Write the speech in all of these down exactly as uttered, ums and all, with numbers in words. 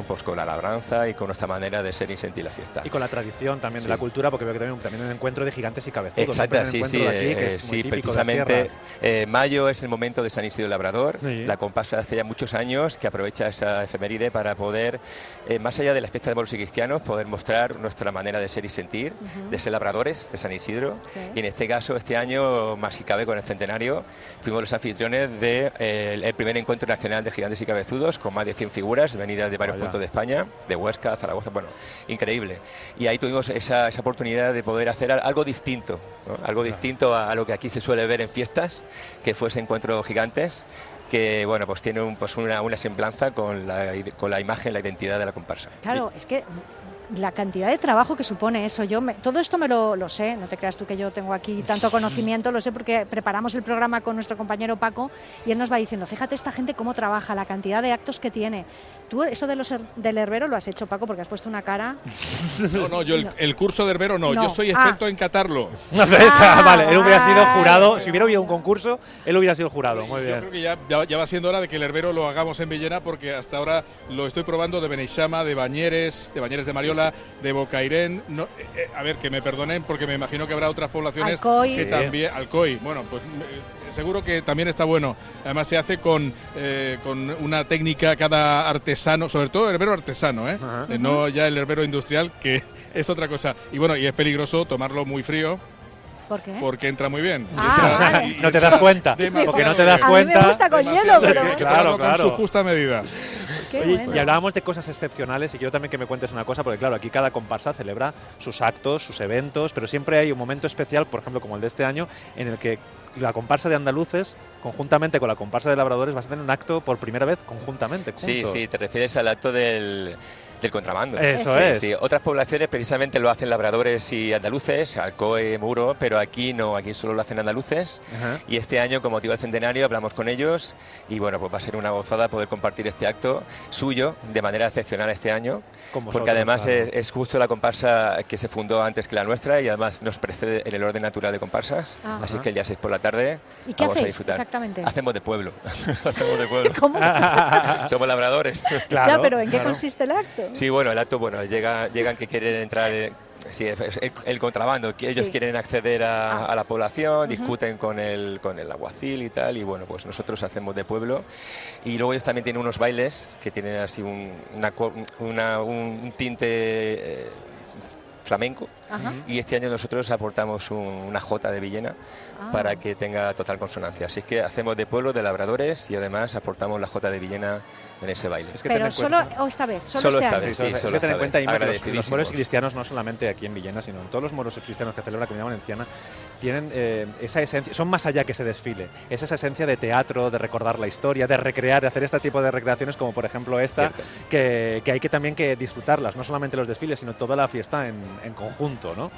pues con la labranza y con nuestra manera de ser y sentir la fiesta. Y con la tradición también sí. de la cultura, porque veo que también, también un encuentro de gigantes y cabezudos. Exacto, sí, sí, aquí, que eh, es sí, muy precisamente eh, mayo es el momento de San Isidro Labrador, sí. la comparsa hace ya muchos años que aprovecha esa efeméride para poder, eh, más allá de las fiestas de moros y cristianos, poder mostrar nuestra manera de ser y sentir, uh-huh. de ser labradores de San Isidro, sí. y en este caso, este año, más si cabe con el centenario, fuimos los anfitriones del de, eh, el primer encuentro nacional de gigantes y cabezudos, con más de cien figuras venidas de varios Vaya. puntos de España, de Huesca, Zaragoza, bueno, increíble. Y ahí tuvimos esa, esa oportunidad de poder hacer algo distinto, ¿no? algo distinto a, a lo que aquí se suele ver en fiestas, que fue ese encuentro gigantes, que bueno, pues tiene un, pues una, una semblanza con la, con la imagen, la identidad de la comparsa. Claro, es que la cantidad de trabajo que supone eso, yo me, todo esto me lo, lo sé, no te creas tú que yo tengo aquí tanto conocimiento, lo sé porque preparamos el programa con nuestro compañero Paco y él nos va diciendo, fíjate esta gente cómo trabaja, la cantidad de actos que tiene. Tú eso de los, del herbero lo has hecho, Paco, porque has puesto una cara. No, no, yo el, el curso de herbero no, no. yo soy experto ah. en catarlo. Ah, vale, él hubiera sido jurado, si hubiera habido un concurso, él hubiera sido jurado, muy bien. Yo creo que ya, ya, ya va siendo hora de que el herbero lo hagamos en Villena, porque hasta ahora lo estoy probando de Beneixama, de Bañeres, de Bañeres de Mariola, sí, sí. de Bocairén, no, eh, a ver, que me perdonen porque me imagino que habrá otras poblaciones Alcoy. que también, Alcoy, bueno, pues eh, seguro que también está bueno. Además se hace con, eh, con una técnica cada artesano, sobre todo el herbero artesano, ¿eh? Uh-huh. eh, no ya el herbero industrial, que es otra cosa. Y bueno, y es peligroso tomarlo muy frío. ¿Por qué? Porque entra muy bien. Ah, vale. No te das cuenta, porque no te das a cuenta. A mí me gusta con hielo, pero bueno. Claro, claro. Con su justa medida. Oye, bueno. Y hablábamos de cosas excepcionales y quiero también que me cuentes una cosa, porque claro, aquí cada comparsa celebra sus actos, sus eventos, pero siempre hay un momento especial, por ejemplo, como el de este año, en el que la comparsa de andaluces, conjuntamente con la comparsa de labradores, vas a tener un acto por primera vez conjuntamente. Juntos. Sí, sí, te refieres al acto del... del contrabando. Eso sí, es. Sí. Otras poblaciones precisamente lo hacen labradores y andaluces, Alcoy, Muro, pero aquí no, aquí solo lo hacen andaluces. Uh-huh. Y este año, con motivo del centenario, hablamos con ellos y bueno, pues va a ser una gozada poder compartir este acto suyo de manera excepcional este año, vosotros, porque además claro. es, es justo la comparsa que se fundó antes que la nuestra y además nos precede en el orden natural de comparsas. Uh-huh. Así que el día seis por la tarde ¿Y qué vamos hacéis a disfrutar. Exactamente? Hacemos de pueblo. Hacemos de pueblo. ¿Cómo? Somos labradores. Claro, ya, pero ¿en qué claro. consiste el acto? Sí, bueno, el acto, bueno, llega, llegan que quieren entrar, eh, sí, el, el contrabando, que ellos sí. quieren acceder a, ah. a la población, uh-huh. discuten con el, con el alguacil y tal, y bueno, pues nosotros hacemos de pueblo. Y luego ellos también tienen unos bailes que tienen así un, una, una, un tinte eh, flamenco. Ajá. Y este año nosotros aportamos un, una jota de Villena ah. para que tenga total consonancia. Así que hacemos de pueblo, de labradores y además aportamos la jota de Villena en ese baile. Es que Pero solo o esta vez, solo, solo este esta año. vez, sí, sí, sí, solo es que ten en cuenta, Ima, que los, los moros y cristianos, no solamente aquí en Villena, sino en todos los moros y cristianos que celebra la Comunidad Valenciana, tienen eh, esa esencia, son más allá que ese desfile, es esa esencia de teatro, de recordar la historia, de recrear, de hacer este tipo de recreaciones como por ejemplo esta, que, que hay que también que disfrutarlas, no solamente los desfiles, sino toda la fiesta en, en conjunto, ¿no?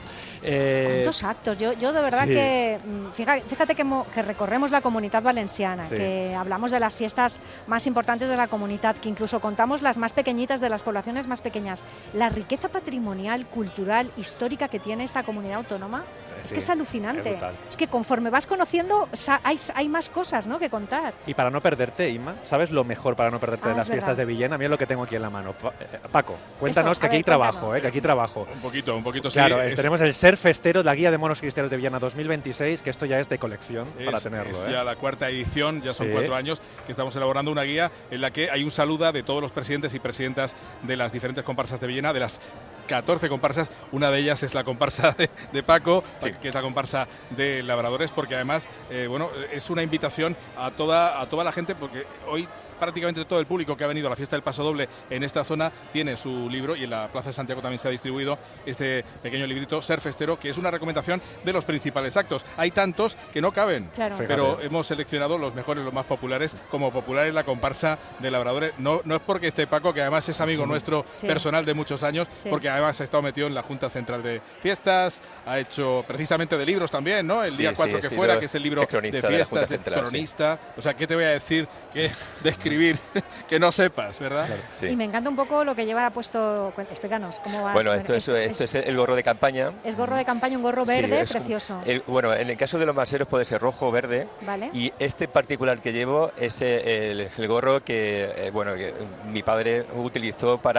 Eh, ¿Cuántos actos? Yo, yo de verdad sí. que, fíjate, fíjate que, mo, que recorremos la Comunidad Valenciana, sí. que hablamos de las fiestas más importantes de la comunidad, que incluso contamos las más pequeñitas de las poblaciones más pequeñas. La riqueza patrimonial, cultural, histórica que tiene esta comunidad autónoma, sí, es que es alucinante. Es, es que conforme vas conociendo, hay, hay más cosas, ¿no?, que contar. Y para no perderte, Inma, ¿sabes lo mejor para no perderte ah, de las fiestas verdad. de Villena? Mira lo que tengo aquí en la mano. Paco, cuéntanos Esto, que aquí ver, hay trabajo, eh, que aquí hay trabajo. Un poquito, un poquito, claro, sí. Claro, tenemos el Ser Festero, la Guía de Monos Cristianos de Villena dos mil veintiséis, que esto ya es de colección es, para tenerlo. Es ¿eh? ya la cuarta edición, ya son sí. cuatro años que estamos elaborando una guía en la que hay un saludo de todos los presidentes y presidentas de las diferentes comparsas de Villena, de las catorce comparsas, una de ellas es la comparsa de, de Paco, sí. que es la comparsa de labradores, porque además, eh, bueno, es una invitación a toda, a toda la gente, porque hoy prácticamente todo el público que ha venido a la fiesta del Paso Doble en esta zona tiene su libro, y en la Plaza de Santiago también se ha distribuido este pequeño librito Ser Festero, que es una recomendación de los principales actos. Hay tantos que no caben, claro. pero Fíjate. hemos seleccionado los mejores, los más populares. Como popular es la comparsa de labradores. No, no es porque esté Paco, que además es amigo nuestro sí. personal de muchos años, sí. porque además ha estado metido en la Junta Central de Fiestas, ha hecho precisamente de libros también, ¿no? El sí, día cuatro sí, que fuera, que es el libro de fiestas, de, de cronista. Sí. O sea, ¿qué te voy a decir que describir que no sepas, ¿verdad? Claro, sí. Y me encanta un poco lo que lleva puesto. Explícanos, ¿cómo vas? Bueno, esto es, esto es el gorro de campaña. Es gorro de campaña, un gorro verde, sí, precioso. El, bueno, en el caso de los maseros puede ser rojo o verde. Vale. Y este particular que llevo es el, el gorro que, eh, bueno, que mi padre utilizó para